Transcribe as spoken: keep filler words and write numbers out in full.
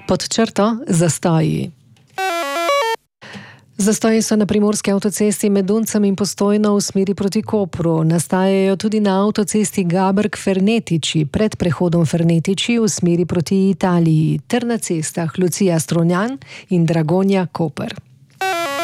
Pod črto zastoji. Zastoji so na primorski avtocesti med Duncem in Postojno v smeri proti Kopru. Nastajajo tudi na avtocesti Gaberg-Fernetiči pred prehodom Fernetiči v smeri proti Italiji ter na cestah Lucija-Strunjan in Dragonja-Koper.